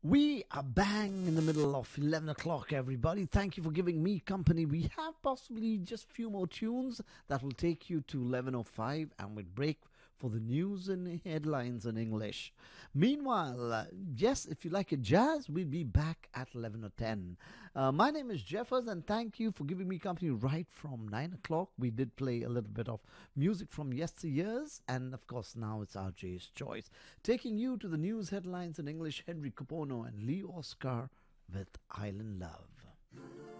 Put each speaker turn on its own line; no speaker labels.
We are bang in the middle of 11 o'clock, everybody. Thank you for giving me company. We have possibly just a few more tunes that will take you to 11:05 and we'll break for the news and headlines in English. Meanwhile, yes, if you like a jazz, we'll be back at 11 or 10. My name is Jeffers, and thank you for giving me company right from 9 o'clock. We did play a little bit of music from yesteryears, and of course, now it's RJ's choice. Taking you to the news headlines in English, Henry Capono and Lee Oscar with Island Love.